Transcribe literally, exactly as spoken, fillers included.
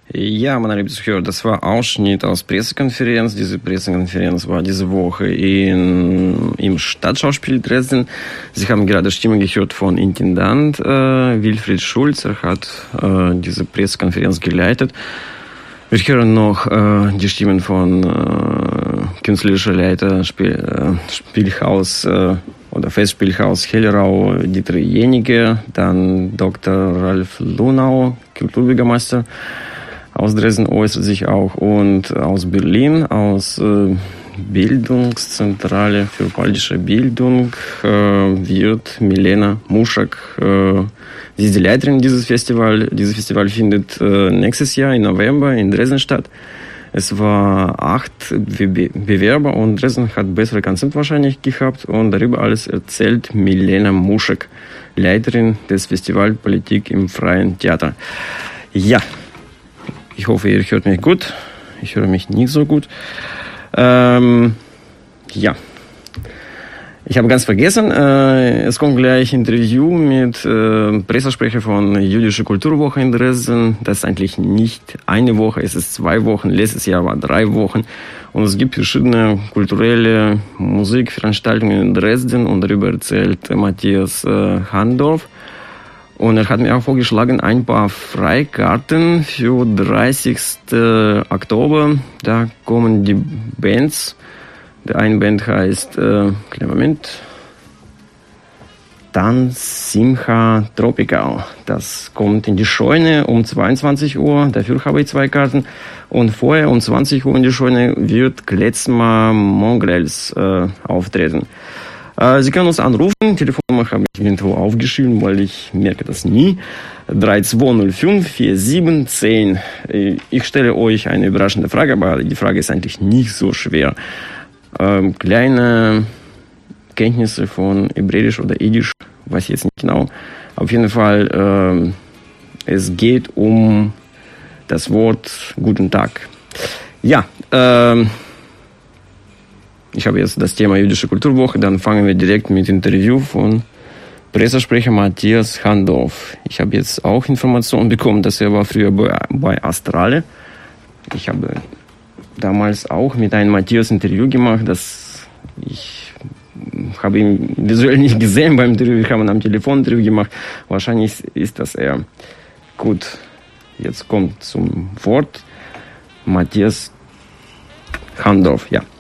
Ja, meine lieben Zuhörer, das war Ausschnitt aus Pressekonferenz. Diese Pressekonferenz war diese Woche in, im Stadtschauspiel Dresden. Sie haben gerade Stimme gehört von Intendant äh, Wilfried Schulz. Er hat äh, diese Pressekonferenz geleitet. Wir hören noch äh, die Stimmen von äh, künstlerischer Leiter Spiel, äh, Spielhaus äh, oder Festspielhaus Hellerau Dieter Jenige, dann Doktor Ralf Lunau, Kulturbürgermeister aus Dresden äußert sich auch, und aus Berlin, aus äh, Bildungszentrale für baltische Bildung äh, wird Milena Muschak. Äh, sie ist die Leiterin dieses Festivals. Dieses Festival findet äh, nächstes Jahr im November in Dresden statt. Es war acht Be- Bewerber und Dresden hat bessere Konzept wahrscheinlich gehabt, und darüber alles erzählt Milena Muschak, Leiterin des Festival Politik im Freien Theater. Ja. Ich hoffe, ihr hört mich gut. Ich höre mich nicht so gut. Ähm, ja. Ich habe ganz vergessen, äh, es kommt gleich ein Interview mit äh, Pressesprecher von Jüdische Kulturwoche in Dresden. Das ist eigentlich nicht eine Woche, es ist zwei Wochen. Letztes Jahr war drei Wochen. Und es gibt verschiedene kulturelle Musikveranstaltungen in Dresden, und darüber erzählt Matthias äh, Handorf. Und er hat mir auch vorgeschlagen, ein paar Freikarten für dreißigsten Oktober. Da kommen die Bands. Der eine Band heißt, äh, kleinen Moment, dann Simcha Tropical. Das kommt in die Scheune um zweiundzwanzig Uhr. Dafür habe ich zwei Karten. Und vorher um zwanzig Uhr in die Scheune wird Klezmer Mongrels äh, auftreten. Sie können uns anrufen. Telefonnummer habe ich irgendwo aufgeschrieben, weil ich merke das nie. drei zwei null fünf vier sieben eins null. Ich stelle euch eine überraschende Frage, aber die Frage ist eigentlich nicht so schwer. Ähm, kleine Kenntnisse von Hebräisch oder Jiddisch, weiß ich jetzt nicht genau. Auf jeden Fall, ähm, es geht um das Wort Guten Tag. Ja, ähm, ich habe jetzt das Thema Jüdische Kulturwoche, dann fangen wir direkt mit dem Interview von Pressesprecher Matthias Handorf. Ich habe jetzt auch Informationen bekommen, dass er war früher bei, bei Astrale. Ich habe damals auch mit einem Matthias Interview gemacht, das ich habe ihn visuell nicht gesehen beim Interview, wir haben am Telefon Interview gemacht. Wahrscheinlich ist das er. Gut, jetzt kommt zum Wort Matthias Handorf, ja.